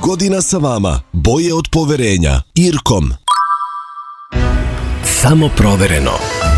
godina sa vama, boje od poverenja. IRCOM. Samo provereno.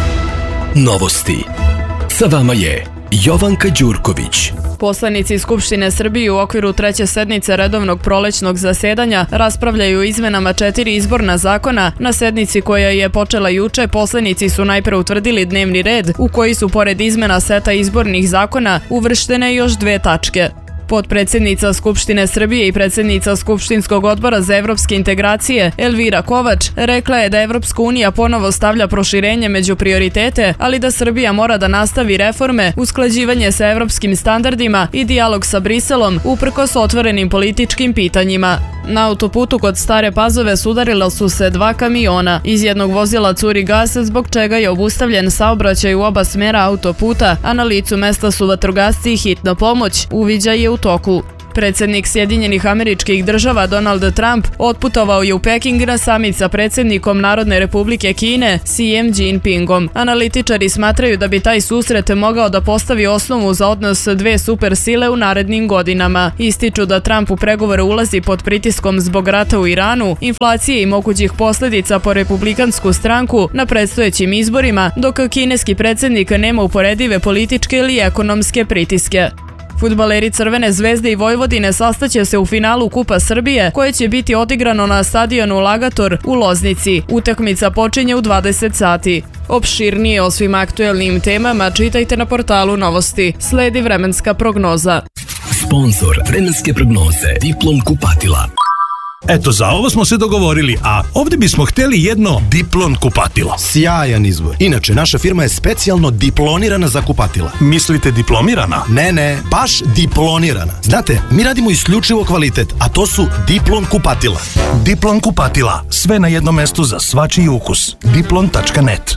Novosti. Sa vama je Jovanka Đurković. Poslanici Skupštine Srbije u okviru treće sednice redovnog prolećnog zasedanja raspravljaju o izmenama 4 izborna zakona. Na sednici koja je počela juče, poslanici su najpre utvrdili dnevni red u koji su pored izmena seta izbornih zakona uvrštene još 2 tačke. Potpredsjednica Skupštine Srbije i predsjednica Skupštinskog odbora za evropske integracije Elvira Kovač rekla je da Evropska unija ponovo stavlja proširenje među prioritete, ali da Srbija mora da nastavi reforme, usklađivanje sa evropskim standardima i dijalog sa Briselom uprkos otvorenim političkim pitanjima. Na autoputu kod Stare Pazove sudarila su se 2 kamiona. Iz jednog vozila curi gas, zbog čega je obustavljen saobraćaj u oba smjera autoputa, a na licu mesta su vatrogasci i hitna pomoć. Uviđaj je u toku. Predsjednik Sjedinjenih Američkih Država Donald Trump otputovao je u Peking na samit sa predsjednikom Narodne Republike Kine Xijem Jinpingom. Analitičari smatraju da bi taj susret mogao da postavi osnovu za odnos 2 supersile u narednim godinama. Ističu da Trump u pregovore ulazi pod pritiskom zbog rata u Iranu, inflacije i mogućih posljedica po republikansku stranku na predstojećim izborima, dok kineski predsjednik nema uporedive političke ili ekonomske pritiske. Fudbaleri Crvene zvezde i Vojvodine sastaće se u finalu Kupa Srbije, koje će biti odigrano na stadionu Lagator u Loznici. Utakmica počinje u 20 sati. Opširnije o svim aktuelnim temama čitajte na portalu Novosti. Sledi vremenska prognoza. Sponzor vremenske prognoze Diplom kupatila. Eto, za ovo smo se dogovorili, a ovdje bismo htjeli jedno Diplon kupatilo. Sjajan izbor. Inače, naša firma je specijalno diplonirana za kupatila. Mislite diplomirana? Ne, baš diplonirana. Znate, mi radimo isključivo kvalitet, a to su Diplon kupatila. Diplon kupatila, sve na jednom mestu za svačiji ukus. Diplon.net.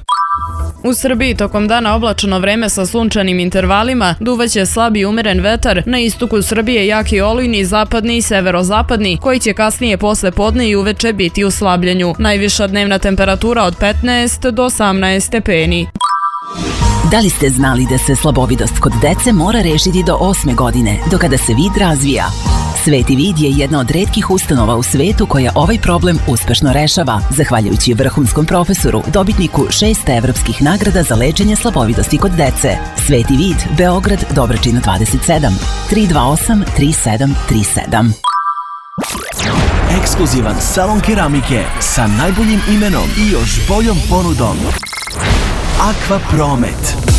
U Srbiji tokom dana oblačno vreme sa sunčanim intervalima, duvaće slab i umeren vetar, na istoku Srbije jaki olujni, zapadni i severozapadni, koji će kasnije posle podne i uveče biti u slabljenju. Najviša dnevna temperatura od 15 do 18 stepeni. Da li ste znali da se slabovidost kod dece mora rešiti do 8. godine, do kada se vid razvija? Sveti vid je jedna od retkih ustanova u svetu koja ovaj problem uspešno rešava, zahvaljujući vrhunskom profesoru, dobitniku 6 evropskih nagrada za lečenje slabovidosti kod dece. Sveti vid, Beograd, Dobračina 27, 328 3737. Ekskluzivan salon keramike sa najboljim imenom i još boljom ponudom. Aqua Promet.